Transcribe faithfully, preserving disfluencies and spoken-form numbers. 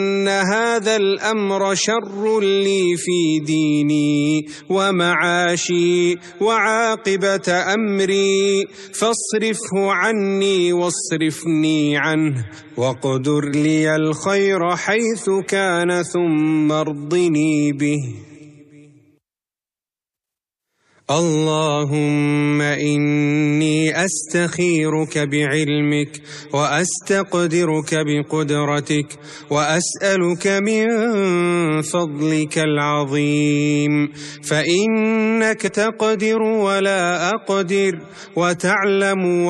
إن هذا الأمر شر لي في ديني ومعاشي وعاقبة أمري، فاصرفه عني واصرفني عنه، واقدر لي الخير حيث كان ثم ارضني به. اللهم إني أستخيرك بعلمك وأستقدرك بقدرتك وأسألك من فضلك العظيم، فإنك تقدر ولا أقدر وتعلم